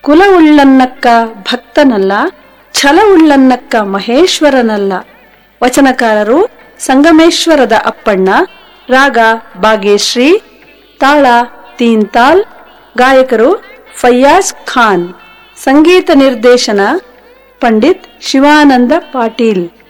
ಕುಲವುಳ್ಳನ್ನಕ್ಕ ಭಕ್ತನಲ್ಲ, ಛಲವುಳ್ಳನ್ನಕ್ಕ ಮಹೇಶ್ವರನಲ್ಲ. ವಚನಕಾರರು ಸಂಗಮೇಶ್ವರದ ಅಪ್ಪಣ್ಣ. ರಾಗ ಬಾಗೇಶ್ರೀ, ತಾಳ ತೀನ್ತಾಲ್. ಗಾಯಕರು ಫಯ್ಯಾಜ್ ಖಾನ್. ಸಂಗೀತ ನಿರ್ದೇಶನ ಪಂಡಿತ್ ಶಿವಾನಂದ ಪಾಟೀಲ್.